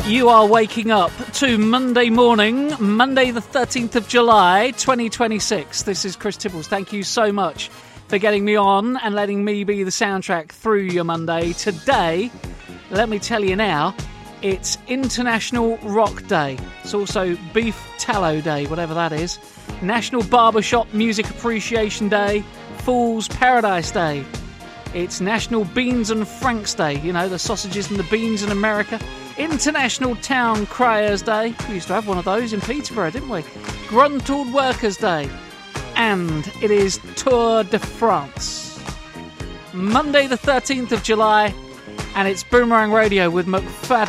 You are waking up to Monday morning, Monday the 13th of July, 2026. This is Chris Tibbles. Thank you so much for getting me on and letting me be the soundtrack through your Monday. Today, let me tell you now, it's International Rock Day. It's also Beef Tallow Day, whatever that is. National Barbershop Music Appreciation Day. Fool's Paradise Day. It's National Beans and Franks Day. You know, the sausages and the beans in America. International Town Criers Day. We used to have one of those in Peterborough, didn't we? Gruntled Workers Day. And it is Tour de France. Monday the 13th of July. And it's Boomerang Radio with McFadden